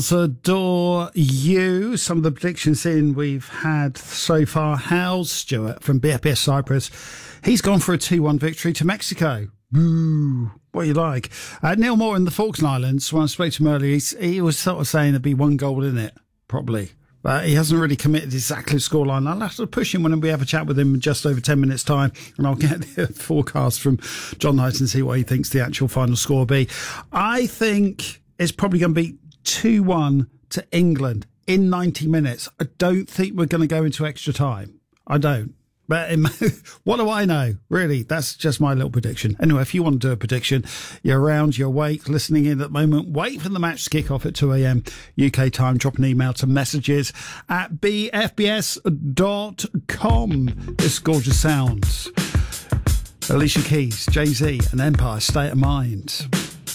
Adore you. Some of the predictions in we've had so far. Hal Stewart from BFBS Cyprus. He's gone for a 2-1 victory to Mexico. Woo. What you like? Neil Moore in the Falkland Islands, when I spoke to him earlier, he was sort of saying there'd be one goal in it, probably. But he hasn't really committed exactly the scoreline. I'll have to push him when we have a chat with him in just over 10 minutes' time, and I'll get the forecast from John Knight and see what he thinks the actual final score will be. I think it's probably going to be 2-1 to England in 90 minutes. I don't think we're going to go into extra time. I don't. But what do I know? Really, that's just my little prediction. Anyway, if you want to do a prediction, you're around, you're awake, listening in at the moment, wait for the match to kick off at 2 a.m. UK time. Drop an email to messages at bfbs.com. This gorgeous sounds. Alicia Keys, Jay-Z and Empire, State of Mind.